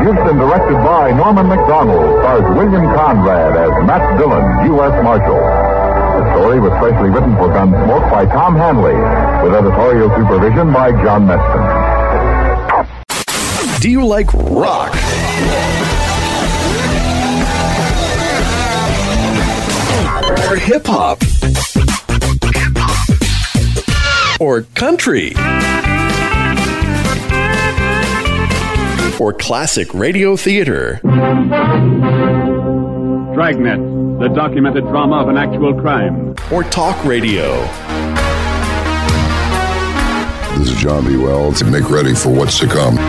Produced and directed by Norman McDonald, stars William Conrad as Matt Dillon, U.S. Marshal. The story was specially written for Gunsmoke by Tom Hanley, with editorial supervision by John Meston. Do you like rock? Or hip-hop? Or country? Or classic radio theater? Dragnet, the documented drama of an actual crime. Or talk radio? This is John B. Wells. Make ready for what's to come.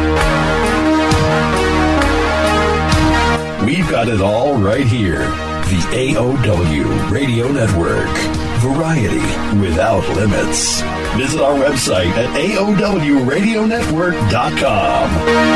We've got it all right here. The AOW Radio Network. Variety without limits. Visit our website at AOWRadionetwork.com.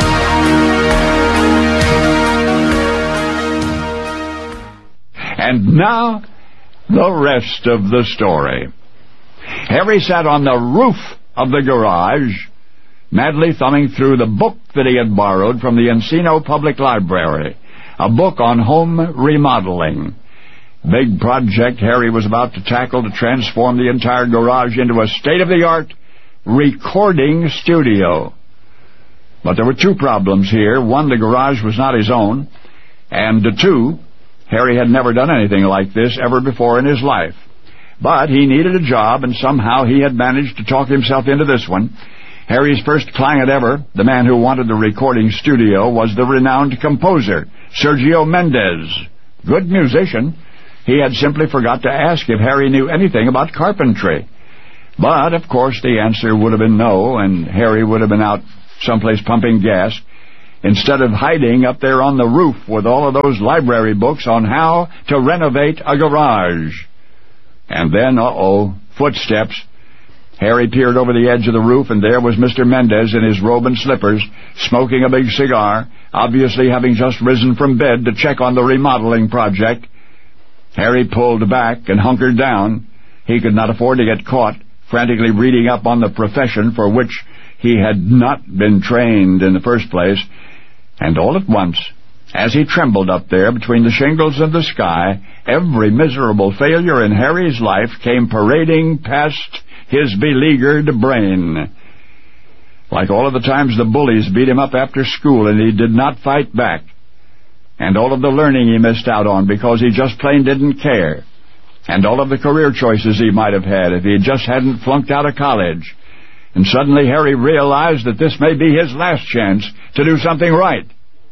And now, the rest of the story. Harry sat on the roof of the garage, madly thumbing through the book that he had borrowed from the Encino Public Library, a book on home remodeling. Big project Harry was about to tackle to transform the entire garage into a state-of-the-art recording studio. But there were two problems here. One, the garage was not his own, and two, Harry had never done anything like this ever before in his life. But he needed a job, and somehow he had managed to talk himself into this one. Harry's first client ever, the man who wanted the recording studio, was the renowned composer, Sergio Mendes. Good musician. He had simply forgot to ask if Harry knew anything about carpentry. But, of course, the answer would have been no, and Harry would have been out someplace pumping gas, instead of hiding up there on the roof with all of those library books on how to renovate a garage. And then, footsteps. Harry peered over the edge of the roof, and there was Mr. Mendes in his robe and slippers, smoking a big cigar, obviously having just risen from bed to check on the remodeling project. Harry pulled back and hunkered down. He could not afford to get caught, frantically reading up on the profession for which he had not been trained in the first place. And all at once, as he trembled up there between the shingles and the sky, every miserable failure in Harry's life came parading past his beleaguered brain. Like all of the times the bullies beat him up after school and he did not fight back. And all of the learning he missed out on because he just plain didn't care. And all of the career choices he might have had if he just hadn't flunked out of college. And suddenly Harry realized that this may be his last chance to do something right.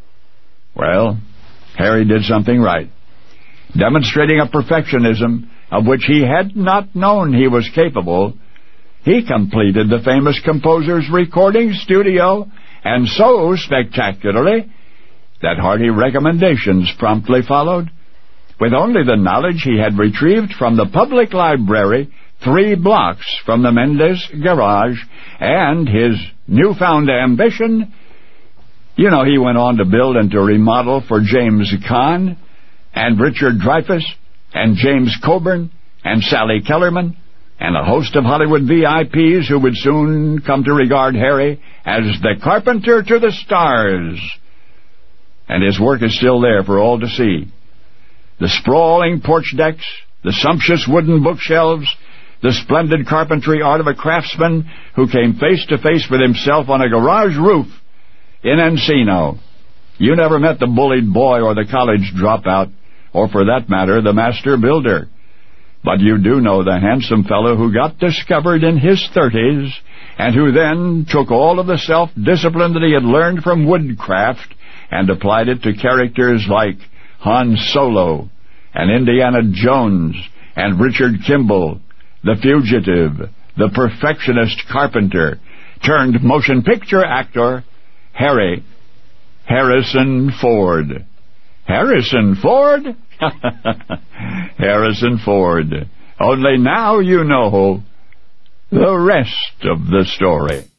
Well, Harry did something right. Demonstrating a perfectionism of which he had not known he was capable, he completed the famous composer's recording studio, and so spectacularly that hearty recommendations promptly followed. With only the knowledge he had retrieved from the public library 3 blocks from the Mendes garage, and his newfound ambition, he went on to build and to remodel for James Caan, and Richard Dreyfuss, and James Coburn, and Sally Kellerman, and a host of Hollywood VIPs who would soon come to regard Harry as the carpenter to the stars. And his work is still there for all to see. The sprawling porch decks, the sumptuous wooden bookshelves, the splendid carpentry art of a craftsman who came face to face with himself on a garage roof in Encino. You never met the bullied boy or the college dropout, or for that matter, the master builder. But you do know the handsome fellow who got discovered in his 30s, and who then took all of the self-discipline that he had learned from woodcraft and applied it to characters like Han Solo, and Indiana Jones, and Richard Kimball, the fugitive, the perfectionist carpenter, turned motion picture actor, Harrison Ford. Harrison Ford? Harrison Ford. Only now you know the rest of the story.